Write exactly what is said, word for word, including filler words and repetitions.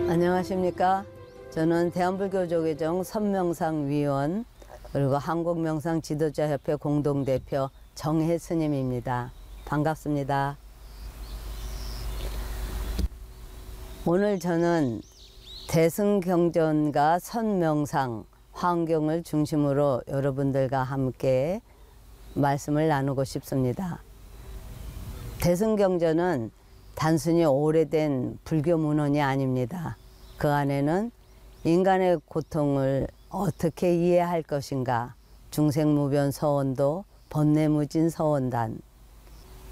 안녕하십니까. 저는 대한불교조계종 선명상 위원 그리고 한국명상지도자협회 공동대표 정혜스님입니다. 반갑습니다. 오늘 저는 대승경전과 선명상, 환경을 중심으로 여러분들과 함께 말씀을 나누고 싶습니다. 대승경전은 단순히 오래된 불교 문헌이 아닙니다. 그 안에는 인간의 고통을 어떻게 이해할 것인가, 중생무변 서원도, 번뇌무진 서원단,